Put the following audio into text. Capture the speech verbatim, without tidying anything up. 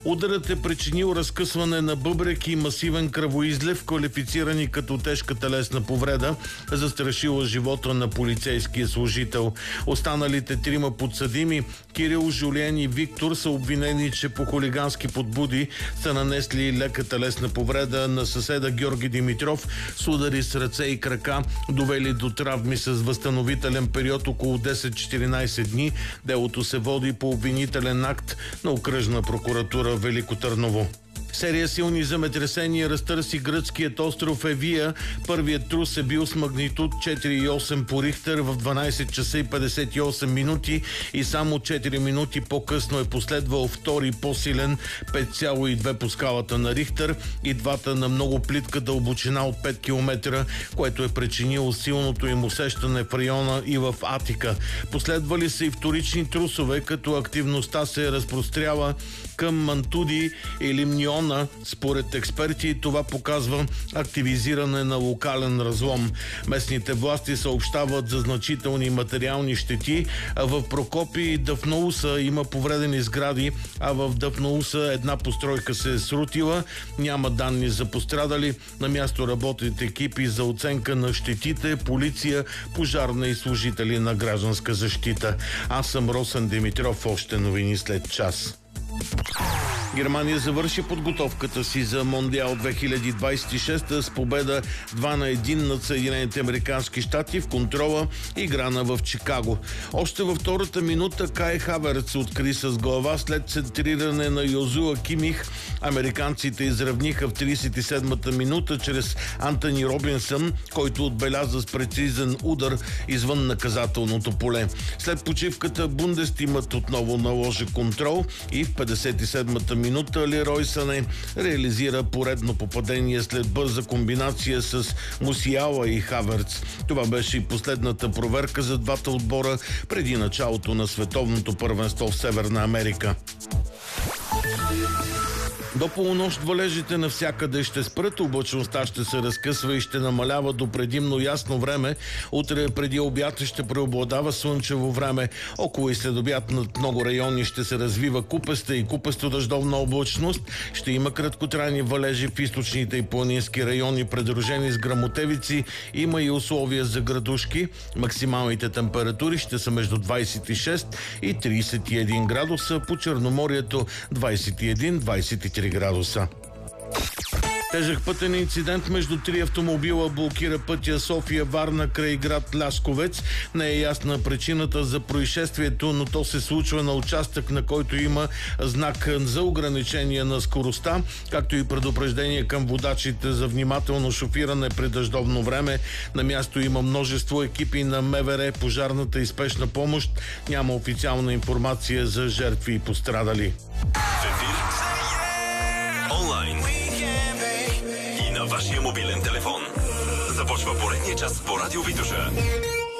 Ударът е причинил разкъсване на бъбрек и масивен кръвоизлив, квалифицирани като тежка телесна повреда, застрашила живота на полицейския служител. Останалите трима подсъдими, Кирил, Жулиен и Виктор, са обвинени, че по хулигански подбуди са нанесли лека телесна повреда на съседа Георги Димитров с удари с ръце и крака, довели до травми с възстановителен период около десет-четиринайсет дни. Делото се води по обвинителен акт на окръжна прокуратура Велико Търново. Серия силни земетресения разтърси гръцкият остров Евия. Първият трус е бил с магнитуд четири цяло и осем по Рихтер в дванайсет часа и петдесет и осем минути и само четири минути по-късно е последвал втори по-силен пет цяло и две по скалата на Рихтер, и двата на много плитка дълбочина от пет километра, което е причинило силното им усещане в района и в Атика. Последвали са и вторични трусове, като активността се разпрострява към Мантуди или Мниона. Според експерти това показва активизиране на локален разлом. Местните власти съобщават за значителни материални щети. В Прокопи и Дафнауса има повредени сгради, а в Дафнауса една постройка се е срутила. Няма данни за пострадали. На място работят екипи за оценка на щетите, полиция, пожарна и служители на гражданска защита. Аз съм Росен Димитров. Още новини след час. Германия завърши подготовката си за Мондиал две хиляди двайсет и шеста с победа два на един над Съединените американски щати в контрола, играна в Чикаго. Още във втората минута Кай Хаверц откри с глава след центриране на Йозуа Кимих. Американците изравниха в трийсет и седмата минута чрез Антони Робинсън, който отбеляза с прецизен удар извън наказателното поле. След почивката Бундестимът отново наложи контрол и в петдесет и седмата минута Лерой Сане реализира поредно попадение след бърза комбинация с Мусиала и Хаверц. Това беше и последната проверка за двата отбора преди началото на световното първенство в Северна Америка. До полунощ валежите навсякъде ще спрат, облачността ще се разкъсва и ще намалява до предимно ясно време. Утре преди обяд ще преобладава слънчево време. Около и след обяд над много райони ще се развива купеста и купесто дъждовна облачност. Ще има краткотрайни валежи в източните и планински райони, придружени с гръмотевици. Има и условия за градушки. Максималните температури ще са между двайсет и шест и трийсет и един градуса, по Черноморието двайсет и един до двайсет и три градуса. Тежък пътен инцидент между три автомобила блокира пътя София-Варна край град Лясковец. Не е ясна причината за происшествието, но то се случва на участък, на който има знак за ограничение на скоростта, както и предупреждение към водачите за внимателно шофиране при дъждовно време. На място има множество екипи на МВР, пожарната и спешна помощ. Няма официална информация за жертви и пострадали. Онлайн и на вашия мобилен телефон започва поредния час по Радио Витоша.